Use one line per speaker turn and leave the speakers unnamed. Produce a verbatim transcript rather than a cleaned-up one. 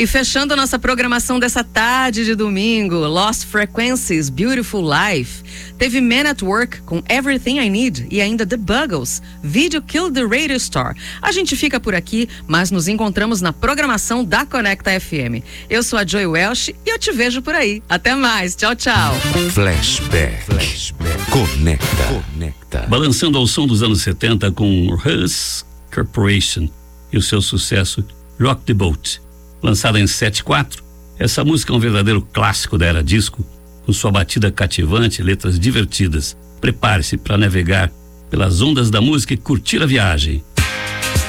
E fechando a nossa programação dessa tarde de domingo, Lost Frequencies, Beautiful Life. Teve Men at Work com Everything I Need e ainda The Buggles, Video Kill the Radio Star. A gente fica por aqui, mas nos encontramos na programação da Conecta F M. Eu sou a Joy Welsh e eu te vejo por aí. Até mais, tchau, tchau.
Flashback, Flashback. Conecta, Conecta.
Balançando ao som dos anos setenta com Huss Corporation e o seu sucesso Rock the Boat. Lançada em setenta e quatro, essa música é um verdadeiro clássico da era disco, com sua batida cativante e letras divertidas. Prepare-se para navegar pelas ondas da música e curtir a viagem.